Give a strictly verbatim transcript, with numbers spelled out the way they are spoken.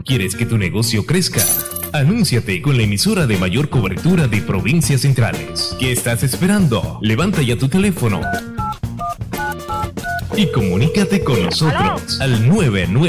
¿Quieres que tu negocio crezca? Anúnciate con la emisora de mayor cobertura de provincias centrales. ¿Qué estás esperando? Levanta ya tu teléfono y comunícate con nosotros al nueve nueve